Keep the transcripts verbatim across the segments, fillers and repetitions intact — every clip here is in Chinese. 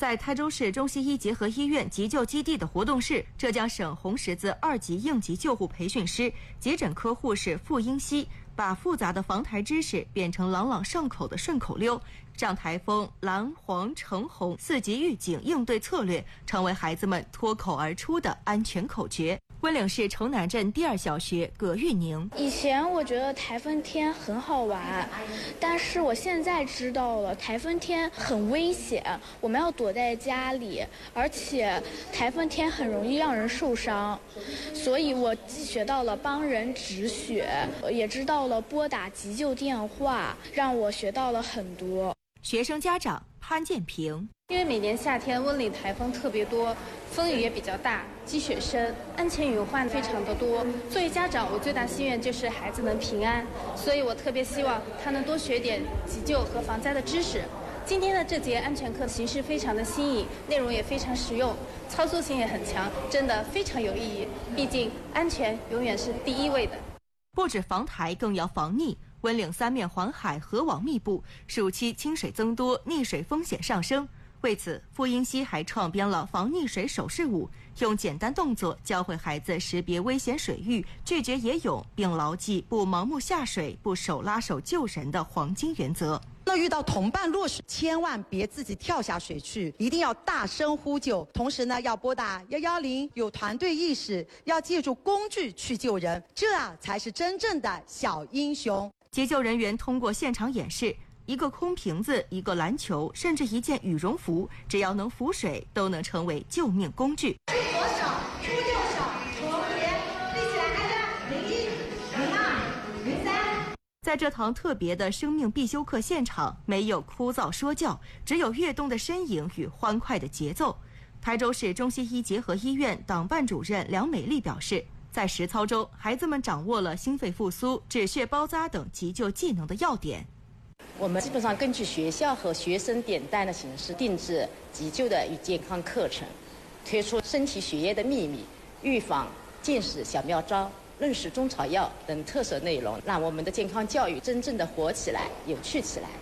在台州市中西医结合医院急救基地的活动室，浙江省红十字二级应急救护培训师、急诊科护士傅英熙，把复杂的防台知识变成朗朗上口的顺口溜，让台风蓝、黄、橙、红四级预警应对策略成为孩子们脱口而出的安全口诀。温岭市城南镇第二小学葛玉宁： 以前我觉得台风天很好玩，但是我现在知道了台风天很危险，我们要躲在家里，而且台风天很容易让人受伤，所以我既学到了帮人止血，也知道了拨打急救电话，让我学到了很多。 学生家长潘建平： 因为每年夏天温岭台风特别多，风雨也比较大，积雪深，安全隐患非常的多。作为家长，我最大心愿就是孩子能平安，所以我特别希望他能多学点急救和防灾的知识。今天的这节安全课形式非常的新颖，内容也非常实用，操作性也很强，真的非常有意义。毕竟安全永远是第一位的。 不止防台，更要防溺。温岭三面环海，河网密布，暑期清水增多，溺水风险上升。为此，傅英熙还创编了防溺水手势舞，用简单动作教会孩子识别危险水域，拒绝野泳，并牢记不盲目下水、不手拉手救人的黄金原则。 那遇到同伴落水，千万别自己跳下水去，一定要大声呼救，同时呢要拨打一一零，有团队意识，要借助工具去救人，这啊才是真正的小英雄。 急救人员通过现场演示，一个空瓶子、一个篮球，甚至一件羽绒服，只要能浮水，都能成为救命工具。 左手出右手，重叠，立起来，按照零一、零二、零三。 在这堂特别的生命必修课现场，没有枯燥说教，只有跃动的身影与欢快的节奏。台州市中西医结合医院党办主任梁美丽表示，在实操中，孩子们掌握了心肺复苏、止血包扎等急救技能的要点。 我们基本上根据学校和学生点单的形式定制急救的与健康课程，推出身体血液的秘密、预防、见识小妙招、认识中草药等特色内容，让我们的健康教育真正的活起来、有趣起来。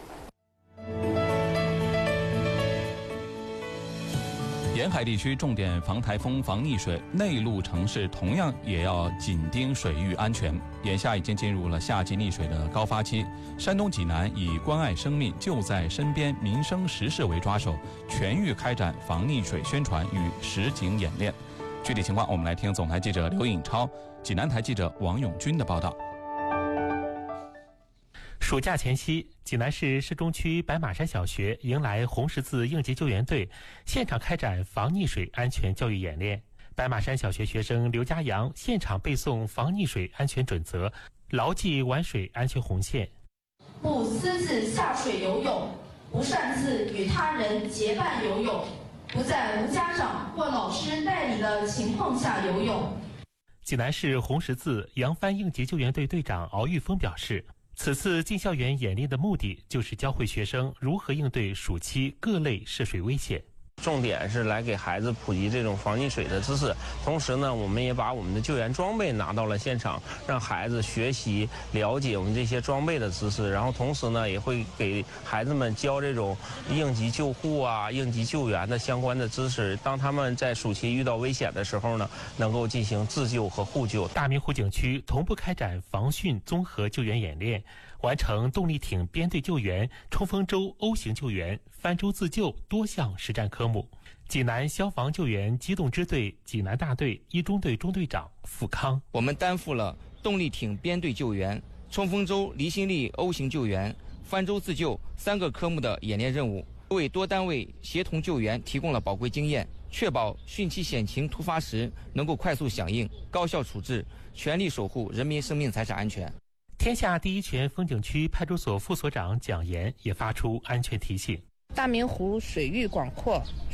沿海地区重点防台风、防溺水，内陆城市同样也要紧盯水域安全。眼下已经进入了夏季溺水的高发期，山东济南以关爱生命、就在身边民生实事为抓手，全域开展防溺水宣传与实景演练。具体情况，我们来听总台记者刘颖超、济南台记者王永军的报道。 暑假前夕，济南市市中区白马山小学迎来红十字应急救援队，现场开展防溺水安全教育演练。白马山小学学生刘家阳现场背诵防溺水安全准则，牢记玩水安全红线。 不私自下水游泳，不擅自与他人结伴游泳，不在无家长或老师带领的情况下游泳。 济南市红十字扬帆应急救援队队长敖玉峰表示，此次进校园演练的目的就是教会学生如何应对暑期各类涉水危险。 重点是来给孩子普及这种防溺水的知识，同时呢，我们也把我们的救援装备拿到了现场，让孩子学习了解我们这些装备的知识，然后同时呢，也会给孩子们教这种应急救护啊、应急救援的相关的知识，当他们在暑期遇到危险的时候呢，能够进行自救和互救。 大明湖景区同步开展防汛综合救援演练，完成动力艇编队救援、冲锋舟 O 型救援、帆舟自救多项实战科目。济南消防救援机动支队济南大队一中队中队长付康， 我们担负了动力艇编队救援、冲锋舟离心力 O 型救援、帆舟自救三个科目的演练任务，为多单位协同救援提供了宝贵经验，确保汛期险情突发时能够快速响应、高效处置，全力守护人民生命财产安全。 天下第一泉风景区派出所副所长蒋岩也发出安全提醒。 大明湖水域广阔，